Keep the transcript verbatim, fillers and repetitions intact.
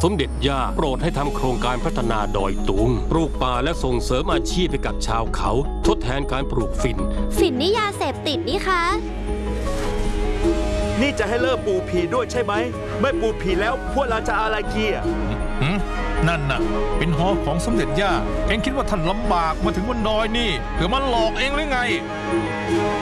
สมเด็จย่าโปรดให้ทำโครงการพัฒนาดอยตุงปลูกป่าและส่งเสริมอาชีพให้กับชาวเขาทดแทนการปลูกฝิ่นฝิ่นนี่ยาเสพติดนี่คะนี่จะให้เลิกปลูกผีด้วยใช่ไหมไม่ปลูกผีแล้วพวกเราจะอะไรเกียร์นั่นน่ะเป็นหอของสมเด็จย่าเอ็งคิดว่าท่านลำบากมาถึงบนดอยนี่เพื่อมาหลอกเองหรือไง